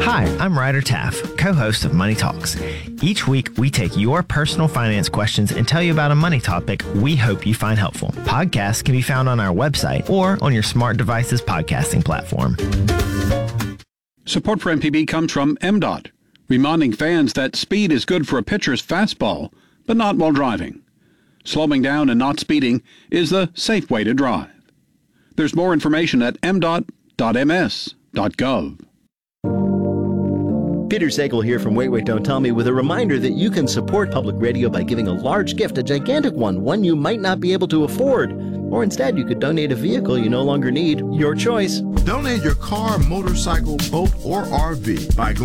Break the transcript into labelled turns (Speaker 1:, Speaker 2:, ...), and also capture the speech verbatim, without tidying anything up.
Speaker 1: Hi, I'm Ryder Taff, co-host of Money Talks. Each week, we take your personal finance questions and tell you about a money topic we hope you find helpful. Podcasts can be found on our website or on your smart device's podcasting platform.
Speaker 2: Support for M P B comes from M DOT, reminding fans that speed is good for a pitcher's fastball, but not while driving. Slowing down and not speeding is the safe way to drive. There's more information at m dot dot m s dot gov.
Speaker 3: Peter Sagal here from Wait, Wait, Don't Tell Me with a reminder that you can support public radio by giving a large gift, a gigantic one, one you might not be able to afford. Or instead, you could donate a vehicle you no longer need. Your choice.
Speaker 4: Donate your car, motorcycle, boat, or R V by going